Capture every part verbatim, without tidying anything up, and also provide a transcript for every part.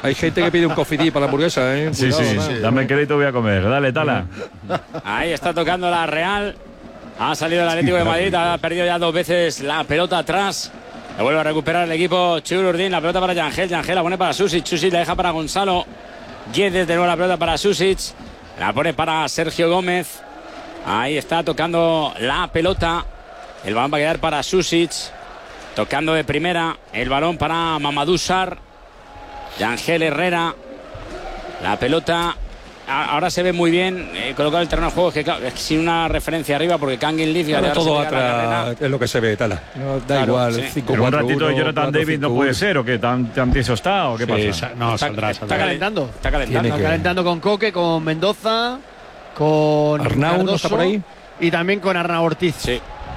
Hay gente que pide un cofidí para la hamburguesa, ¿eh? Sí, Cuidado, sí, ¿no? sí. Dame crédito, voy a comer. Dale, Tala. Ahí está tocando la Real. Ha salido el Atlético de Madrid, ha perdido ya dos veces la pelota atrás. La vuelve a recuperar el equipo Chururdín. La pelota para Yangel. Yangel la pone para Susic. Susic la deja para Gonzalo. Guedes de nuevo la pelota para Susic. La pone para Sergio Gómez. Ahí está tocando la pelota. El balón va a quedar para Susic. Tocando de primera. El balón para Mamadou Sarr. Yangel Herrera. La pelota. Ahora se ve muy bien eh, colocado el terreno de juego, es que claro, es sin una referencia arriba porque Kangin Leaf Ahora todo atrás es lo que se ve, Tala. No, da claro, igual. Sí. cinco, cuatro, un ratito uno, Jonathan cuatro, David cinco, no puede uno. Ser, o que tan, tan tieso está, o qué sí, pasa. No, está, saldrá, está saldrá. calentando. Está calentando. Está calentando con Coque, con Mendoza, con Arnau, Cardoso, ¿no está por ahí? Y también con Arnau Ortiz. Sí.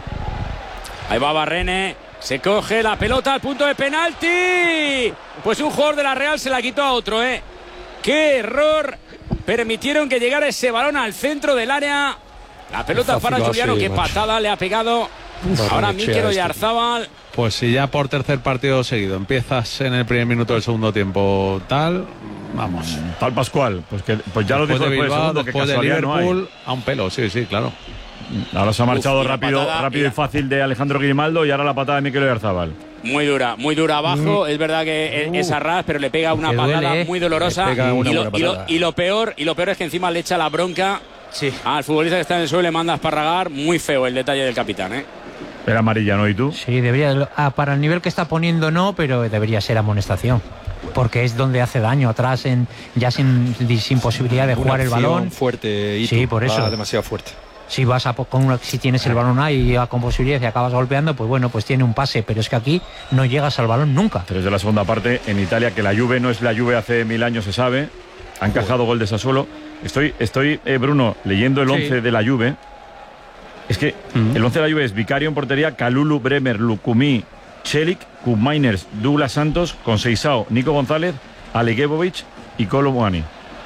Ahí va Barrene. Se coge la pelota al punto de penalti. Pues un jugador de la Real se la quitó a otro, ¿eh? ¡Qué error! Permitieron que llegara ese balón al centro del área. La pelota para Juliano, así, qué macho. Patada le ha pegado. Uf, ahora Mikel Oyarzábal. Pues si ya por tercer partido seguido empiezas en el primer minuto del segundo tiempo tal, vamos. Tal Pascual, pues, que, pues ya después lo dijo de Bilbao, el segundo, después que de Liverpool, no a un pelo, sí, sí, claro. Ahora se ha marchado Uf, rápido, patada, rápido y fácil de Alejandro Grimaldo y ahora la patada de Mikel Oyarzábal. Muy dura, muy dura abajo. Mm. Es verdad que uh. es Arras, pero le pega una patada duele, ¿eh? Muy dolorosa. Una y, lo, y, lo, y lo peor, y lo peor es que encima le echa la bronca sí. al futbolista que está en el suelo, le manda a esparragar. Muy feo el detalle del capitán, ¿eh? Era amarilla, ¿no? ¿Y tú? Sí, debería. Ah, para el nivel que está poniendo no, pero debería ser amonestación. Porque es donde hace daño atrás, en, ya sin, sin posibilidad de jugar el balón. Fuerte, y sí, por eso. Va demasiado fuerte. Si vas a con una, si tienes el balón ahí con posibilidad y acabas golpeando, pues bueno, pues tiene un pase, pero es que aquí no llegas al balón nunca. Pero es de la segunda parte en Italia, que la Juve no es la Juve hace mil años, se sabe. Han encajado gol de Sassuolo. Estoy, estoy eh, Bruno, leyendo el once sí. de la Juve. Es que uh-huh. el once de la Juve es Vicario en portería, Kalulu, Bremer, Lukumi, Celik, Koopmeiners, Douglas Santos, Conceição, Nico González, Aleguebovic y Kolo Muani.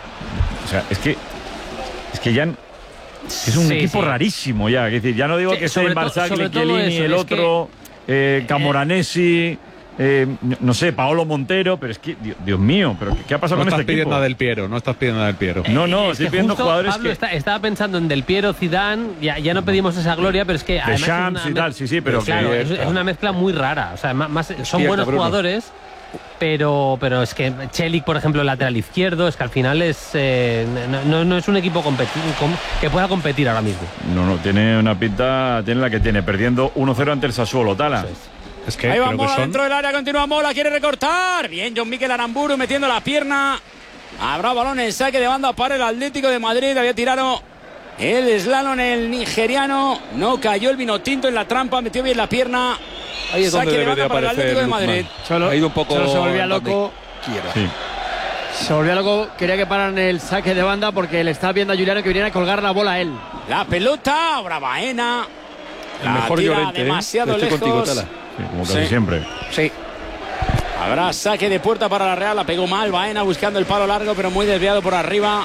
O sea, es que es que ya han, es un sí, equipo sí. rarísimo ya. Es decir, ya no digo sí, que sea Barzagli, Chiellini, el otro, que, eh, Camoranesi, eh, no sé, Paolo Montero, pero es que, Dios, Dios mío, pero ¿qué ha pasado no con este equipo? No estás pidiendo a Del Piero, no estás pidiendo a Del Piero. No, no, eh, estoy es pidiendo justo, jugadores Pablo que... Está, estaba pensando en Del Piero, Zidane, ya, ya no pedimos esa gloria, pero es que... De Champs y tal, sí, sí, pero... Claro, que... es, es una mezcla muy rara, o sea, más, más, son Cierta, buenos Bruno. jugadores... Pero, pero es que Celik, por ejemplo, el lateral izquierdo, es que al final es eh, no, no es un equipo que pueda competir ahora mismo. No, no, tiene una pinta, tiene la que tiene, perdiendo uno cero ante el Sassuolo, Tala. Es que ahí va Mola son... dentro del área, continúa Mola, quiere recortar. Bien, John Mikel Aramburu metiendo la pierna. Habrá balón en saque de banda para el Atlético de Madrid. Había tirado el slalom el nigeriano. No cayó el vino tinto en la trampa, metió bien la pierna. Ahí es donde debe de para el Atlético de Madrid. Solo, ha ido un poco solo se volvía loco. Sí. Se volvía loco, quería que pararan el saque de banda porque le estaba viendo a Juliano que viniera a colgar la bola a él. La pelota, ahora Baena. El mejor Llorente, demasiado ¿eh? Estoy lejos. Contigo, Tala. Sí, como casi sí. siempre. Sí. Habrá saque de puerta para la Real, la pegó mal Baena buscando el palo largo, pero muy desviado por arriba.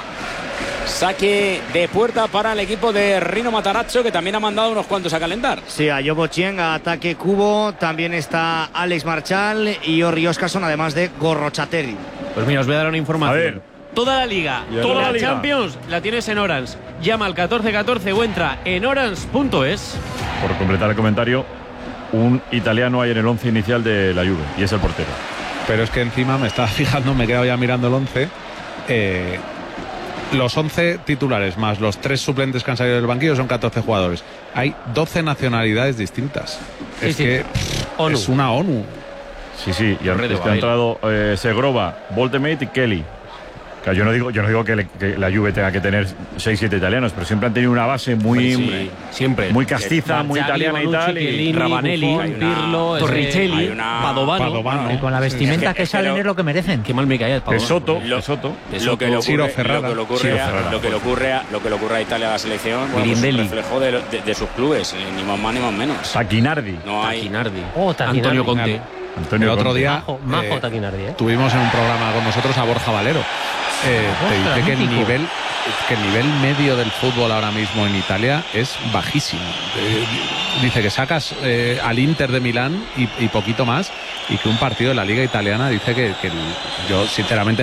Saque de puerta para el equipo de Rino Matarazzo, que también ha mandado unos cuantos a calentar. Sí, a Yobo Chieng, a ataque Cubo, también está Alex Marchal y Orri Oscarson, además de Gorrochateri. Pues mira, os voy a dar una información. A ver. Toda la liga, Ya toda la, la liga. Champions la tienes en Orange. Llama al catorce catorce o entra en orange punto es. Por completar el comentario, un italiano hay en el once inicial de la Juve, y es el portero. Pero es que encima me estaba fijando, me he quedado ya mirando el once. Eh... Los once titulares más los tres suplentes que han salido del banquillo son catorce jugadores. Hay doce nacionalidades distintas. Sí, es sí. que pff, es una ONU. Sí, sí, y es que ha entrado eh, Segrova, Voltemate y Kelly. Claro, yo no digo, yo no digo que, le, que la Juve tenga que tener seis siete italianos, pero siempre han tenido una base muy, sí, siempre. muy castiza, muy italiana y tal. Y Ravanelli, Pirlo, Torricelli, una... Padovano. Padovano. Y con la vestimenta sí, que es que salen lo... es lo que merecen. Qué mal me caía el De Soto, lo, de Soto. Lo que le ocurre, Ferrara. lo que le ocurre, a, Ferrara, lo que le ocurre, a, lo que le ocurre a Italia a la selección, bueno, pues un reflejo de, de, de sus clubes, ni más más ni más menos. Taquinardi. No hay. Taquinardi. Oh, Taquinardi. Antonio Conte. Antonio el otro Conte. día Majo, majo eh, Taquinardi, ¿eh? tuvimos en un programa con nosotros a Borja Valero. Eh, te dice que el nivel que el nivel medio del fútbol ahora mismo en Italia es bajísimo. Eh, dice que sacas eh, al Inter de Milán y, y poquito más, y que un partido de la Liga Italiana dice que, que yo sinceramente